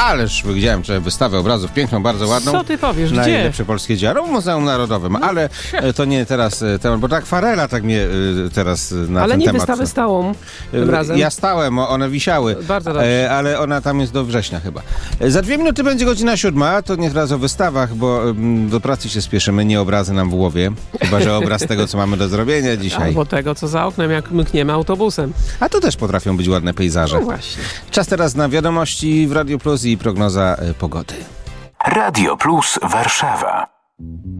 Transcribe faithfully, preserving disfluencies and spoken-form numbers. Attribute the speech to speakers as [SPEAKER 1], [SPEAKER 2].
[SPEAKER 1] ależ widziałem wczoraj wystawę obrazów, piękną, bardzo ładną.
[SPEAKER 2] Co ty powiesz, gdzie?
[SPEAKER 1] Najlepsze polskie dzieło w Muzeum Narodowym, no, ale e, to nie teraz e, temat, bo ta akwarela tak mnie e, teraz e, na
[SPEAKER 2] ale
[SPEAKER 1] ten
[SPEAKER 2] nie
[SPEAKER 1] temat.
[SPEAKER 2] wystawę stałą tym razem.
[SPEAKER 1] Ja stałem, one wisiały,
[SPEAKER 2] Bardzo dobrze.
[SPEAKER 1] e, ale ona tam jest do września chyba. E, za dwie minuty będzie godzina siódma, to nie teraz o wystawach, bo m, do pracy się spieszymy, nie obrazy nam w głowie, chyba że obraz tego, co mamy do zrobienia dzisiaj.
[SPEAKER 2] Albo tego, co za oknem, jak mkniemy autobusem.
[SPEAKER 1] A tu też potrafią być ładne pejzaże.
[SPEAKER 2] No właśnie.
[SPEAKER 1] Czas teraz na wiadomości w Radio Plus i prognoza y, pogody.
[SPEAKER 3] Radio Plus Warszawa.